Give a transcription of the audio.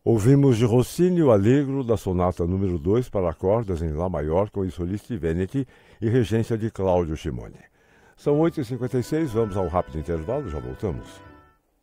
Ouvimos de Rossini o Allegro da sonata número 2 para cordas em Lá maior com i solisti Veneti e regência de Cláudio Cimone. São 8h56, vamos a um rápido intervalo, já voltamos.